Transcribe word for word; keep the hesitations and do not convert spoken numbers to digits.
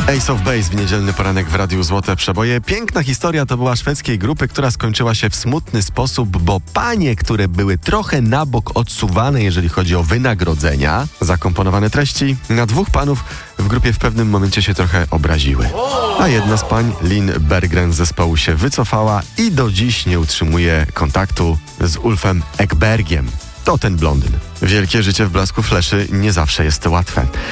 Ace of Base w niedzielny poranek w Radiu Złote Przeboje. Piękna historia to była szwedzkiej grupy, która skończyła się w smutny sposób, bo panie, które były trochę na bok odsuwane, jeżeli chodzi o wynagrodzenia, zakomponowane treści, na dwóch panów w grupie w pewnym momencie się trochę obraziły. A jedna z pań, Linn Berggren z zespołu, się wycofała i do dziś nie utrzymuje kontaktu z Ulfem Ekbergiem. To ten blondyn. Wielkie życie w blasku fleszy nie zawsze jest łatwe.